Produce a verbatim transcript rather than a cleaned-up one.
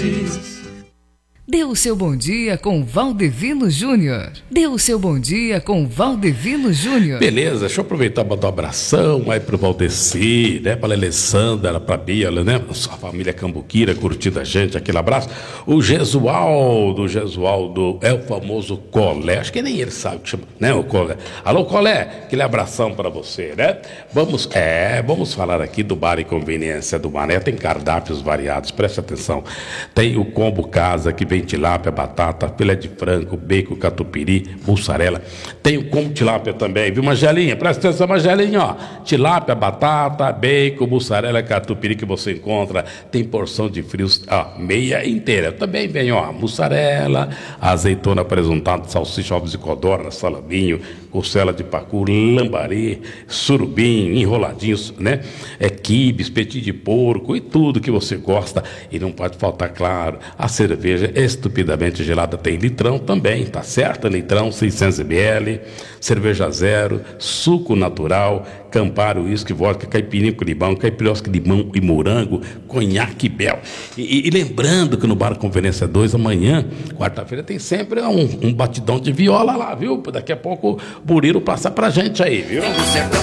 diz. Dê o seu bom dia com Valdevino Júnior. Dê o seu bom dia com Valdevino Júnior. Beleza, deixa eu aproveitar para dar um abração aí pro Valdeci, né? Pra Alessandra, pra Bia, né? Sua família Cambuquira curtindo a gente, aquele abraço. O Gesualdo, o Gesualdo é o famoso Colé, acho que nem ele sabe que chama, né? O Colé. Alô, Colé, aquele abração para você, né? Vamos, é, vamos falar aqui do Bar e Conveniência do Mané, tem cardápios variados, preste atenção. Tem o combo casa que vem tilápia, batata, filé de frango, bacon, catupiry, mussarela. Tem o combo tilápia também, viu, Magelinha? Presta atenção, Magelinha, ó. Tilápia, batata, bacon, mussarela, catupiry que você encontra. Tem porção de frios, ó, meia inteira. Também vem, ó, mussarela, azeitona presuntada, salsicha, ovos de codorna, salaminho, costela de pacu, lambari, surubim, enroladinhos, né? É quibe, espetinho de porco e tudo que você gosta. E não pode faltar, claro, a cerveja estupidamente gelada. Tem litrão também, tá certo? Litrão seiscentos mililitros, cerveja zero, suco natural, Campari, uísque, vodka, caipirinha com limão, caipirosca de limão e morango, conhaque bel. E, e lembrando que no Bar Conferência dois, amanhã, quarta-feira, tem sempre um, um batidão de viola lá, viu? Daqui a pouco o Buriro passa pra gente aí, viu?